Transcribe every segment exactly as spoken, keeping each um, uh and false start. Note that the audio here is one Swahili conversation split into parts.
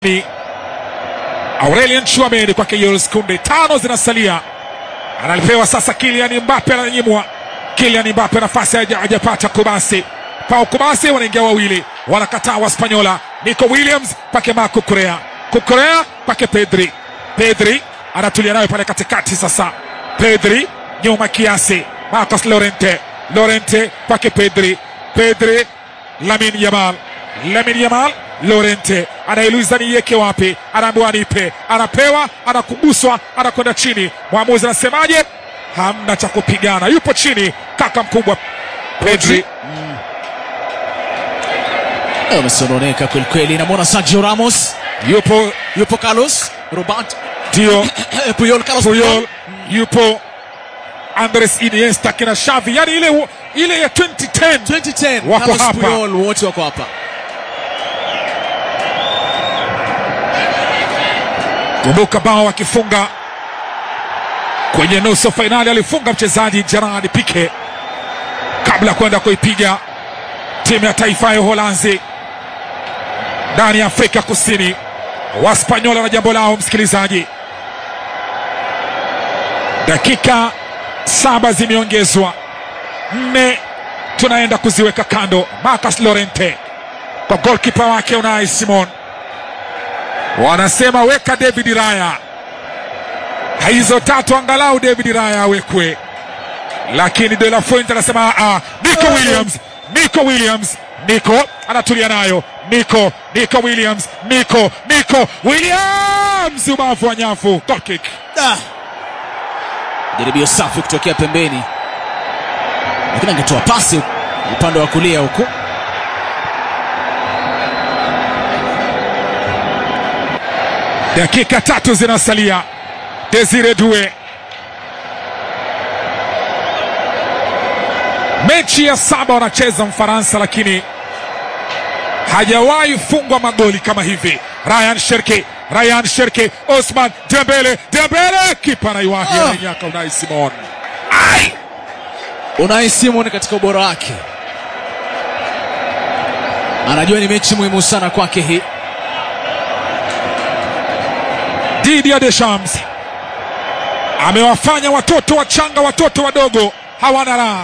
Ni Aurelien Tchouameni kwa Jules Kounde. Tano zinasalia. Analipewa sasa Kylian Mbappe, ananyimwa Kylian Mbappe, nafasi hajapata Kubasi. Pau Kubasi, wanaingia wawili, wanakataa Waspanyola. Nico Williams pake Marco Correa. Correa pake Pedri. Pedri anatulia nayo pale katikati sasa. Pedri nyuma kiasi. Marcos Llorente. Llorente pake Pedri. Pedri Lamine Yamal. Lamine Yamal Llorente anailuiza ni yeke wapi, anaambiwa nipe, anapewa, anakubuswa, anakwenda chini. Mwamuzi anasemaje? Hamna cha kupigana, yupo chini kaka mkubwa Pedri. Mm. Amesononeka kweli kweli. Namwona Sergio Ramos, yupo yupo Carlos Robert, ndio Puyol, Carlos Puyol, yupo Andres Iniesta, kina Xavi, yani ile ile ya twenty ten wako Carlos hapa. Puyol, wote wako hapa. Kumbuka bao akifunga kwenye nusu finali, alifunga mchezaji Gerard Pique kabla kwenda kuipiga timu ya taifa ya Uholanzi ndani ya Afrika Kusini. Waspanyola na jambo lao, msikilizaji. Dakika saba zimeongezwa, nne tunaenda kuziweka kando. Marcos Llorente kwa goalkeeper wake Unai Simon. Wanasema weka David Raya, hizo tatu angalau David Raya awekwe, lakini De La Fuente anasema ah, Nico Williams, Nico Williams, Nico anatulia nayo, Nico, Nico Williams, Nico, Nico Williams, ubavu wa nyavu, goal kick. Ah, jaribio safi kutokea pembeni, lakini angetoa pasi upande wa kulia huko. Dakika tatu zinasalia. Desire Doué, mechi ya saba wanacheza Mfaransa, lakini hajawahi fungwa magoli kama hivi. Ryan Cherki, Ryan Cherki, Osman Dembele, Dembele kipa na iwahi oh. Nyaka Unai Simon. Ai! Unai Simon katika ubora wake, anajua ni mechi muhimu sana kwake hii. Didier Deschamps amewafanya watoto wachanga, watoto wadogo hawana raha.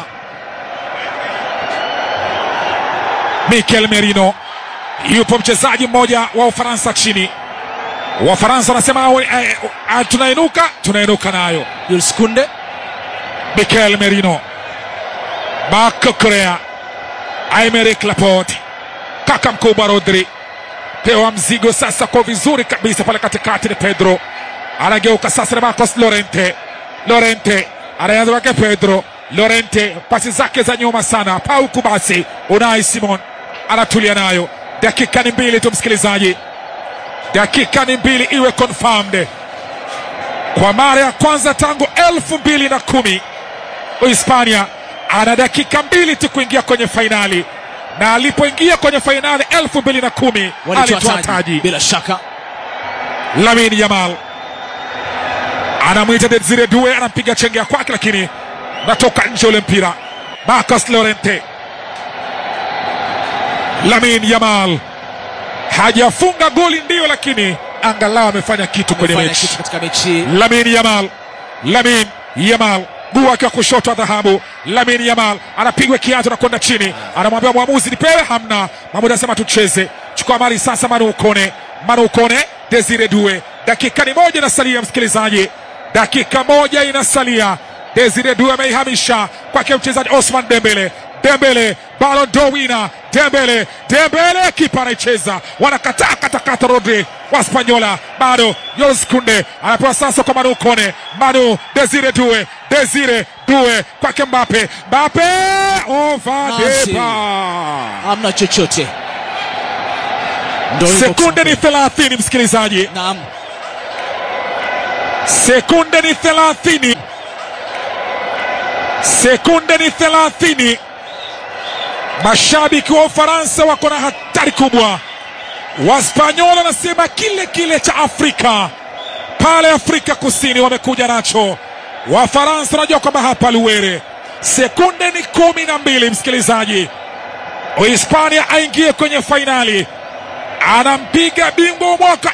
Mikel Merino, yupo mchezaji mmoja wa Ufaransa chini. Wafaransa wanasema tunainuka, tunainuka nayo. Jules Kounde, Mikel Merino, Marco Correa, Aymeric Laporte, kaka mkubwa Rodri. Pewa mzigo sasa kwa vizuri kabisa pale katikati ni Pedro. Anageuka sasa na Marcos Llorente. Llorente anaanza wake Pedro. Llorente pasi zake za nyuma sana. Pau Kubasi, Unai Simon anatulia nayo. Dakika ni mbili tu msikilizaji. Dakika ni mbili iwe confirmed. Kwa mara ya kwanza tangu elfu mbili na kumi Uhispania ana dakika mbili tu kuingia kwenye fainali. Na alipoingia kwenye fainali elfu mbili na kumi alitoa taji bila shaka. Lamine Yamal anamwita Desire Doué, anampiga chengea kwake, lakini natoka nje ule mpira. Marcos Llorente, Lamine Yamal hajafunga goli ndio, lakini angalau amefanya kitu kwenye mechi. Katika mechi Lamine Yamal, Lamine Yamal guu akiwa kushoto wa dhahabu. Lamine Yamal anapigwa kiatu na kwenda chini, anamwambia mwamuzi nipewe, hamna. Mwamuzi anasema tucheze. Chukua mali sasa Manu Kone, Manu Kone, Desire Doué. Dakika ni moja inasalia msikilizaji, dakika moja inasalia. Desire Doué ameihamisha kwake mchezaji Osman Dembele. Dembele Ballon d'Or winner, Dembele, Dembele kipa anaicheza, wanakataa katakata Rodri Waspanyola. Bado Jules Kounde anapewa sasa kwa Manu Kone, Manu, Desire Doué, Desire Doué kwake Mbappe, Mbappe over the bar. Hamna chochote. Sekunde ni thelathini msikilizaji. Naam. Sekunde ni thelathini. Sekunde ni thelathini. Mashabiki wa Ufaransa wako na hatari kubwa. Waspanyola nasema kile kile cha Afrika pale Afrika Kusini wamekuja nacho. Wafaransa wanajua kwamba hapa Luwere. Sekunde ni kumi na mbili msikilizaji. Uhispania aingie kwenye fainali. Anampiga bingwa mwaka